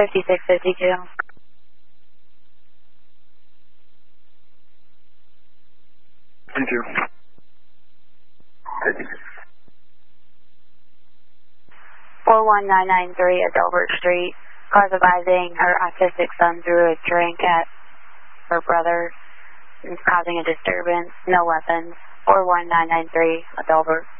5652. Thank you. 41993 at Delbert Street. Cause advising her autistic son threw a drink at her brother and causing a disturbance. No weapons. 41993 at Delbert.